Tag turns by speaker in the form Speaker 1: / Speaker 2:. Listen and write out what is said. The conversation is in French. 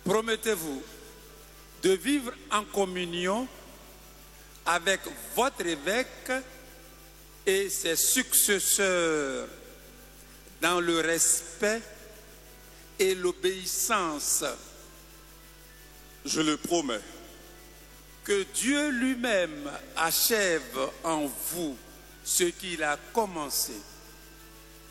Speaker 1: Promettez-vous de vivre en communion avec votre évêque et ses successeurs dans le respect et l'obéissance.
Speaker 2: Je le promets.
Speaker 1: Que Dieu lui-même achève en vous ce qu'il a commencé.